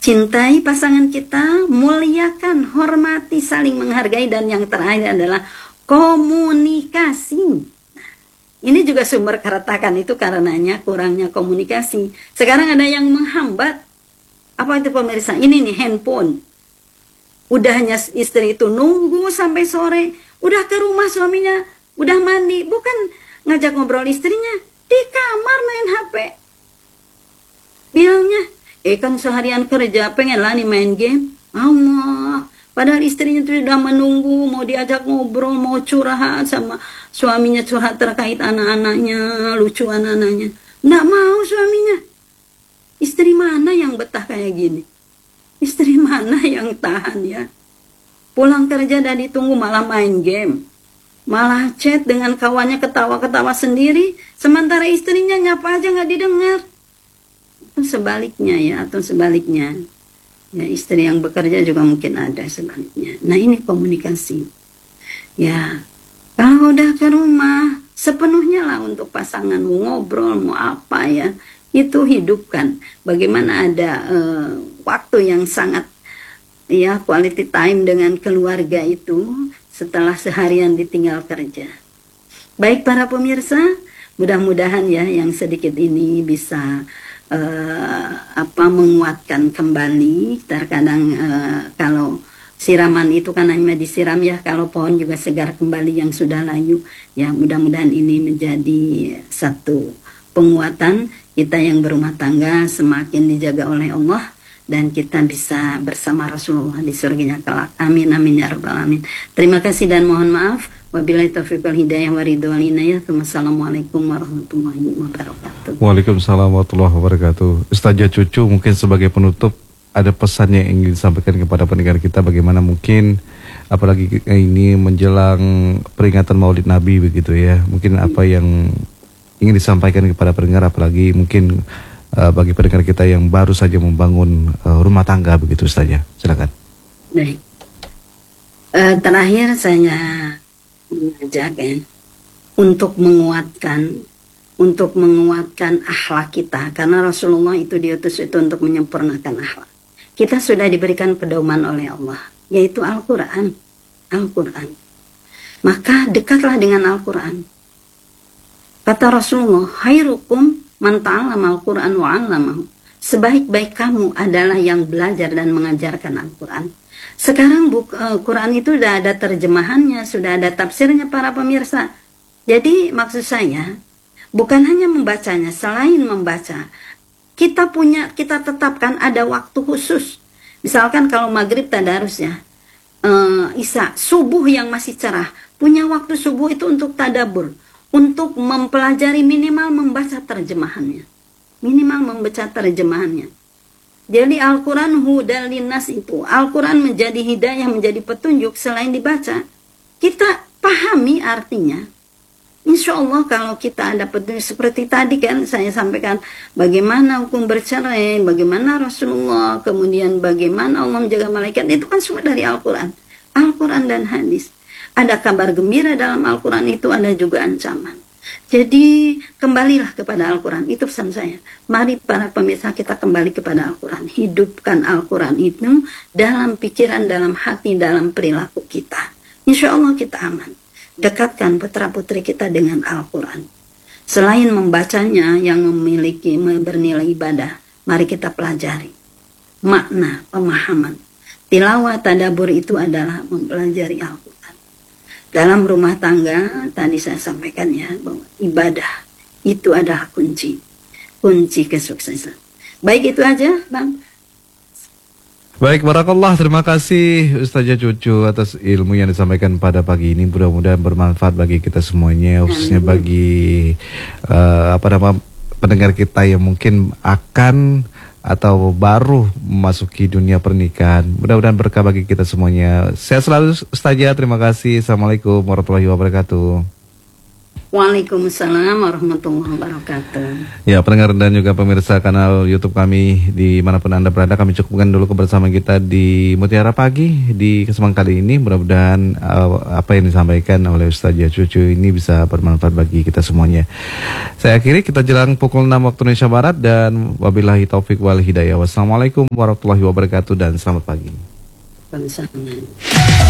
Cintai pasangan kita, muliakan, hormati, saling menghargai, dan yang terakhir adalah komunikasi. Ini juga sumber keretakan itu karenanya kurangnya komunikasi. Sekarang ada yang menghambat. Apa itu pemirsa? Ini nih handphone. Udahnya istri itu nunggu sampai sore, udah ke rumah suaminya, udah mandi, bukan ngajak ngobrol istrinya, di kamar main HP. Bilangnya, kan seharian kerja, pengen lah nih main game. Allah, padahal istrinya itu sudah menunggu, mau diajak ngobrol, mau curhat sama suaminya, curhat terkait anak-anaknya, lucu anak-anaknya. Nggak mau suaminya. Istri mana yang betah kayak gini? Istri mana yang tahan ya? Pulang kerja dan ditunggu malah main game. Malah chat dengan kawannya, ketawa-ketawa sendiri. Sementara istrinya nyapa aja nggak didengar. Atau sebaliknya ya, atau sebaliknya. Ya, istri yang bekerja juga mungkin ada sebaliknya. Nah, ini komunikasi. Ya, kalau udah ke rumah, sepenuhnya lah untuk pasangan. Mau ngobrol, mau apa ya. Itu hidupkan. Bagaimana ada waktu yang sangat ya quality time dengan keluarga itu setelah seharian ditinggal kerja. Baik para pemirsa, mudah-mudahan ya yang sedikit ini bisa menguatkan kembali. Terkadang kalau siraman itu kan hanya disiram ya, kalau pohon juga segar kembali yang sudah layu. Ya mudah-mudahan ini menjadi satu penguatan kita yang berumah tangga semakin dijaga oleh Allah dan kita bisa bersama Rasulullah di surganya kelak. Amin amin ya rabbal alamin. Terima kasih dan mohon maaf. Wabillahi taufiq wal hidayah wa ridho wal inayah. Wassalamualaikum warahmatullahi wabarakatuh. Waalaikumsalam warahmatullahi wabarakatuh. Ustazah Cucu, mungkin sebagai penutup ada pesan yang ingin disampaikan kepada pendengar kita, bagaimana mungkin apalagi ini menjelang peringatan Maulid Nabi begitu ya. Mungkin apa yang ingin disampaikan kepada pendengar, apalagi mungkin bagi pendengar kita yang baru saja membangun rumah tangga begitu saja. Silakan. Baik. Terakhir saya mengajak untuk menguatkan akhlak kita, karena Rasulullah itu diutus itu untuk menyempurnakan akhlak. Kita sudah diberikan pedoman oleh Allah, yaitu Al-Quran. Maka dekatlah dengan Al-Quran. Kata Rasulullah, khairukum man ta'allama al-Quran wa 'allamahu. Sebaik-baik kamu adalah yang belajar dan mengajarkan Al-Quran. Sekarang Quran itu sudah ada terjemahannya, sudah ada tafsirnya para pemirsa. Jadi maksud saya, bukan hanya membacanya, selain membaca, kita tetapkan ada waktu khusus. Misalkan kalau maghrib tadarus ya, isya, subuh yang masih cerah, punya waktu subuh itu untuk tadabur. Untuk mempelajari, minimal membaca terjemahannya. Jadi Al-Quran hudal linnas itu. Al-Quran menjadi hidayah, menjadi petunjuk selain dibaca. Kita pahami artinya. Insya Allah kalau kita ada petunjuk seperti tadi kan saya sampaikan. Bagaimana hukum bercerai, bagaimana Rasulullah, kemudian bagaimana Allah menjaga malaikat. Itu kan semua dari Al-Quran. Al-Quran dan hadis. Ada kabar gembira dalam Al-Quran itu, ada juga ancaman. Jadi kembalilah kepada Al-Quran, itu pesan saya. Mari para pemirsa kita kembali kepada Al-Quran. Hidupkan Al-Quran itu dalam pikiran, dalam hati, dalam perilaku kita. Insya Allah kita aman. Dekatkan putra-putri kita dengan Al-Quran. Selain membacanya yang bernilai ibadah, mari kita pelajari makna, pemahaman. Tilawah tadabur itu adalah mempelajari Al-Quran. Dalam rumah tangga, tadi saya sampaikan ya, bahwa ibadah itu adalah kunci kesuksesan. Baik, itu aja, Bang. Baik, barakallah. Terima kasih Ustazah Cucu atas ilmu yang disampaikan pada pagi ini. Mudah-mudahan bermanfaat bagi kita semuanya, khususnya bagi pendengar kita yang mungkin akan atau baru memasuki dunia pernikahan. Mudah-mudahan berkah bagi kita semuanya. Sehat selalu Ustazah, terima kasih. Assalamualaikum warahmatullahi wabarakatuh. Waalaikumsalam warahmatullahi wabarakatuh. Ya, pendengar dan juga pemirsa kanal YouTube kami dimanapun Anda berada, kami cukupkan dulu kebersamaan kita di Mutiara Pagi di kesempatan kali ini. Mudah-mudahan apa yang disampaikan oleh Ustazah Cucu ini bisa bermanfaat bagi kita semuanya. Saya akhiri, kita jelang pukul 6 waktu Indonesia Barat, dan wabillahi taufik wal hidayah. Wassalamualaikum warahmatullahi wabarakatuh dan selamat pagi. Waalaikumsalam.